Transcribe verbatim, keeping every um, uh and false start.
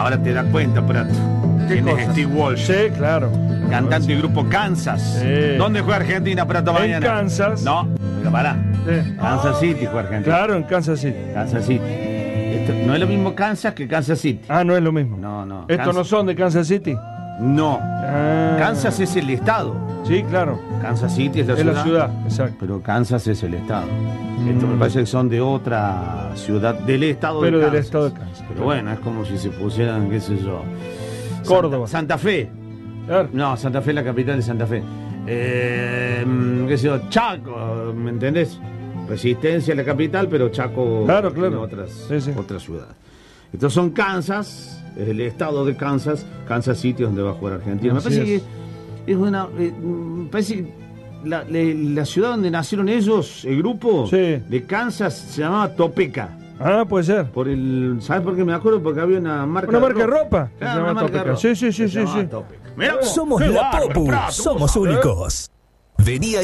ahora te das cuenta, Prato. ¿Quién es Steve Walsh? Sí, claro. Cantante del grupo Kansas. Sí. ¿Dónde juega Argentina, Prato, mañana? En Kansas. No, pero pará. Sí. Kansas City juega Argentina. Claro, en Kansas City. Kansas City. Esto, no es lo mismo Kansas que Kansas City. Ah, no es lo mismo. No, no. ¿Estos Kansas... no son de Kansas City? No. Ah. Kansas es el estado. Sí, claro. Kansas City es la Es ciudad. la ciudad, exacto. Pero Kansas es el estado. Mm. Esto me parece que son de otra ciudad, del estado Pero de del Kansas. estado de Kansas. Pero bueno, es como si se pusieran, qué sé yo. Córdoba. Santa, Santa Fe. Claro. No, Santa Fe es la capital de Santa Fe. Eh, qué sé yo, Chaco, ¿me entendés? Resistencia es la capital, pero Chaco Claro, tiene claro. otras, Sí, sí. otras ciudades. Estos son Kansas, es el estado de Kansas, Kansas City es donde va a jugar Argentina. Me Así parece es. que es una... eh, me parece que la, la- la ciudad donde nacieron ellos, el grupo Sí. de Kansas, se llamaba Topeka. Ah, puede ser. Por el, ¿sabes por qué me acuerdo? Porque había una marca Una de marca de ropa. que Claro, se una llama marca de Topeka. ropa. Sí, sí, sí, Se sí, llamaba sí. Topeka. Mirá vos, Somos qué la bárbaro, Popu, Prato, somos vos sabés. únicos. Vení a